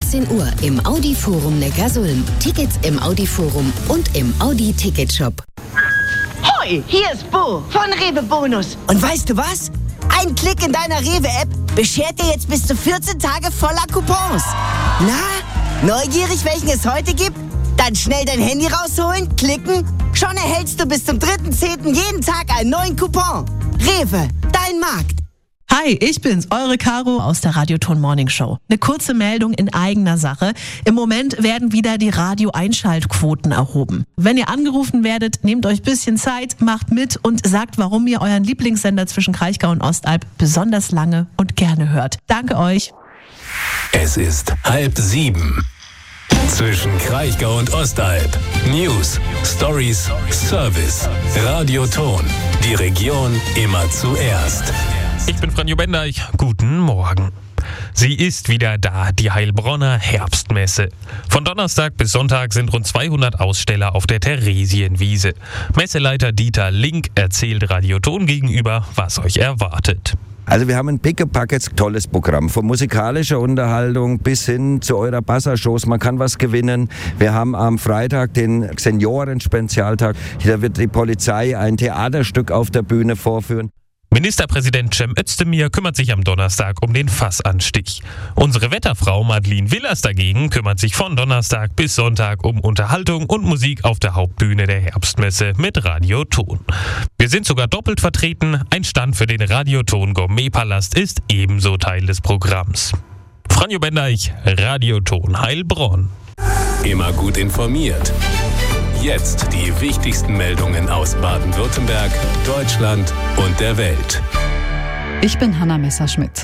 18 Uhr im Audi Forum Neckarsulm. Tickets im Audi Forum und im Audi Ticketshop. Hoi, hier ist Bo von Rewe Bonus. Und weißt du was? Ein Klick in deiner Rewe-App beschert dir jetzt bis zu 14 Tage voller Coupons. Na, neugierig, welchen es heute gibt? Dann schnell dein Handy rausholen, klicken. Schon erhältst du bis zum 3.10. jeden Tag einen neuen Coupon. Rewe, dein Markt. Hi, ich bin's, eure Caro aus der Radioton Morning Show. Eine kurze Meldung in eigener Sache. Im Moment werden wieder die Radio-Einschaltquoten erhoben. Wenn ihr angerufen werdet, nehmt euch ein bisschen Zeit, macht mit und sagt, warum ihr euren Lieblingssender zwischen Kraichgau und Ostalb besonders lange und gerne hört. Danke euch. Es ist 6:30. Zwischen Kraichgau und Ostalb. News, Stories, Service. Radioton. Die Region immer zuerst. Ich bin Franjo Bendeich. Guten Morgen. Sie ist wieder da, die Heilbronner Herbstmesse. Von Donnerstag bis Sonntag sind rund 200 Aussteller auf der Theresienwiese. Messeleiter Dieter Link erzählt Radioton gegenüber, was euch erwartet. Also wir haben ein pickepackes tolles Programm, von musikalischer Unterhaltung bis hin zu eurer Bassa-Shows. Man kann was gewinnen. Wir haben am Freitag den Senioren-Spezialtag. Da wird die Polizei ein Theaterstück auf der Bühne vorführen. Ministerpräsident Cem Özdemir kümmert sich am Donnerstag um den Fassanstich. Unsere Wetterfrau Madeleine Willers dagegen kümmert sich von Donnerstag bis Sonntag um Unterhaltung und Musik auf der Hauptbühne der Herbstmesse mit Radioton. Wir sind sogar doppelt vertreten. Ein Stand für den Radioton Gourmetpalast ist ebenso Teil des Programms. Franjo Bendeich, Radioton Heilbronn. Immer gut informiert. Jetzt die wichtigsten Meldungen aus Baden-Württemberg, Deutschland und der Welt. Ich bin Hanna Messerschmidt.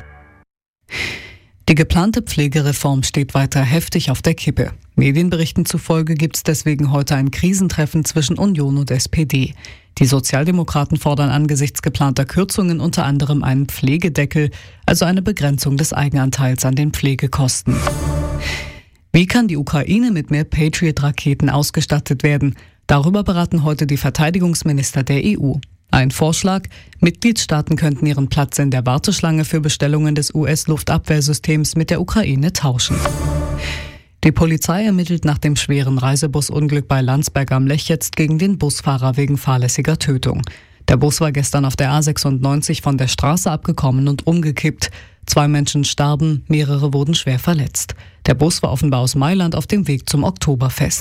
Die geplante Pflegereform steht weiter heftig auf der Kippe. Medienberichten zufolge gibt es deswegen heute ein Krisentreffen zwischen Union und SPD. Die Sozialdemokraten fordern angesichts geplanter Kürzungen unter anderem einen Pflegedeckel, also eine Begrenzung des Eigenanteils an den Pflegekosten. Wie kann die Ukraine mit mehr Patriot-Raketen ausgestattet werden? Darüber beraten heute die Verteidigungsminister der EU. Ein Vorschlag: Mitgliedstaaten könnten ihren Platz in der Warteschlange für Bestellungen des US-Luftabwehrsystems mit der Ukraine tauschen. Die Polizei ermittelt nach dem schweren Reisebusunglück bei Landsberg am Lech jetzt gegen den Busfahrer wegen fahrlässiger Tötung. Der Bus war gestern auf der A96 von der Straße abgekommen und umgekippt. 2 Menschen starben, mehrere wurden schwer verletzt. Der Bus war offenbar aus Mailand auf dem Weg zum Oktoberfest.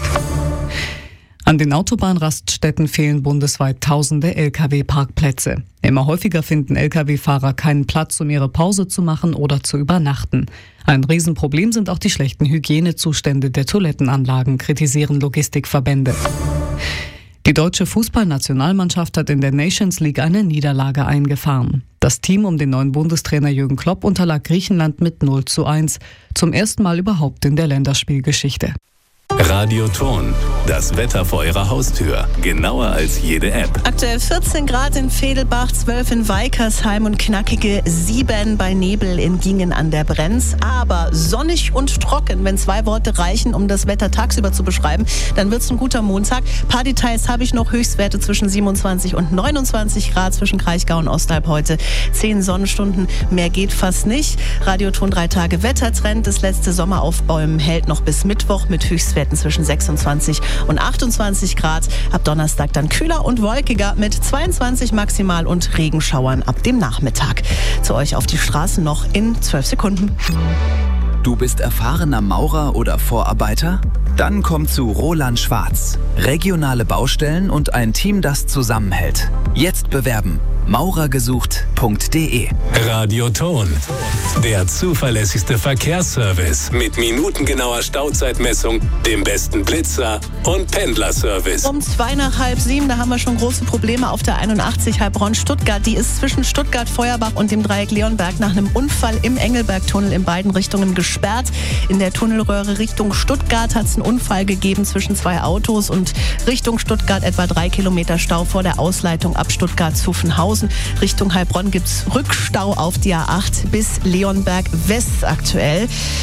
An den Autobahnraststätten fehlen bundesweit tausende Lkw-Parkplätze. Immer häufiger finden Lkw-Fahrer keinen Platz, um ihre Pause zu machen oder zu übernachten. Ein Riesenproblem sind auch die schlechten Hygienezustände der Toilettenanlagen, kritisieren Logistikverbände. Die deutsche Fußballnationalmannschaft hat in der Nations League eine Niederlage eingefahren. Das Team um den neuen Bundestrainer Jürgen Klopp unterlag Griechenland mit 0:1. Zum ersten Mal überhaupt in der Länderspielgeschichte. Radioton, das Wetter vor eurer Haustür. Genauer als jede App. Aktuell 14 Grad in Vedelbach, 12 in Weikersheim und knackige 7 bei Nebel in Gingen an der Brenz. Aber sonnig und trocken, wenn 2 Worte reichen, um das Wetter tagsüber zu beschreiben, dann wird es ein guter Montag. Ein paar Details habe ich noch. Höchstwerte zwischen 27 und 29 Grad zwischen Kraichgau und Ostalb heute. 10 Sonnenstunden, mehr geht fast nicht. Radioton 3 Tage Wettertrend. Das letzte Sommeraufbäumen hält noch bis Mittwoch mit Höchstwerten zwischen 26 und 28 Grad. Ab Donnerstag dann kühler und wolkiger mit 22 maximal und Regenschauern ab dem Nachmittag. Zu euch auf die Straßen noch in 12 Sekunden. Du bist erfahrener Maurer oder Vorarbeiter? Dann komm zu Roland Schwarz. Regionale Baustellen und ein Team, das zusammenhält. Jetzt bewerben. maurergesucht.de. Radioton, der zuverlässigste Verkehrsservice mit minutengenauer Stauzeitmessung, dem besten Blitzer und Pendlerservice. Um 6:55, da haben wir schon große Probleme auf der 81 Heilbronn-Stuttgart. Die ist zwischen Stuttgart-Feuerbach und dem Dreieck Leonberg nach einem Unfall im Engelbergtunnel in beiden Richtungen gesperrt. In der Tunnelröhre Richtung Stuttgart hat es einen Unfall gegeben zwischen 2 Autos und Richtung Stuttgart etwa 3 Kilometer Stau vor der Ausleitung ab Stuttgart-Zuffenhausen. Richtung Heilbronn gibt es Rückstau auf die A8 bis Leonberg West aktuell.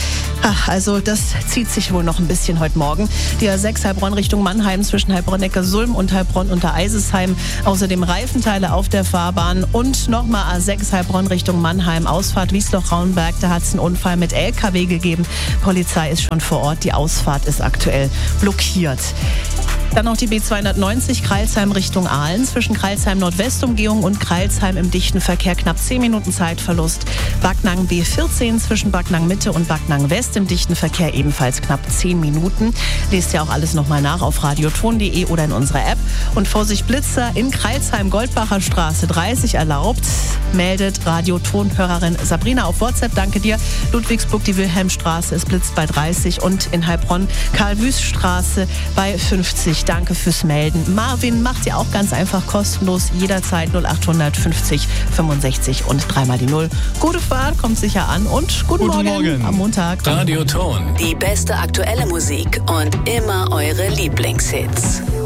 Ach, also das zieht sich wohl noch ein bisschen heute Morgen. Die A6 Heilbronn Richtung Mannheim zwischen Heilbronn-Neckarsulm und Heilbronn unter Eisesheim. Außerdem Reifenteile auf der Fahrbahn und nochmal A6 Heilbronn Richtung Mannheim. Ausfahrt Wiesloch-Rauenberg, da hat es einen Unfall mit LKW gegeben. Polizei ist schon vor Ort. Die Ausfahrt ist aktuell blockiert. Dann noch die B290 Crailsheim Richtung Aalen. Zwischen Crailsheim Nordwestumgehung und Crailsheim im dichten Verkehr knapp 10 Minuten Zeitverlust. Backnang B14 zwischen Backnang Mitte und Backnang West im dichten Verkehr ebenfalls knapp 10 Minuten. Lest ja auch alles nochmal nach auf radioton.de oder in unserer App. Und Vorsicht Blitzer in Crailsheim Goldbacher Straße 30 erlaubt, meldet Radioton-Hörerin Sabrina auf WhatsApp. Danke dir. Ludwigsburg, die Wilhelmstraße, es blitzt bei 30 und in Heilbronn Karl-Wüst-Straße bei 50. Danke fürs Melden. Marvin macht ja auch ganz einfach kostenlos jederzeit 0800 50 65 und 3 mal die 0. Gute Fahrt, kommt sicher an und guten Morgen am Montag. Radioton. Die beste aktuelle Musik und immer eure Lieblingshits.